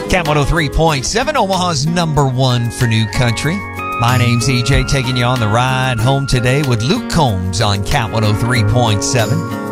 Cat 103.7, Omaha's number one for new country. My name's EJ, taking you on the ride home today with Luke Combs on Cat 103.7.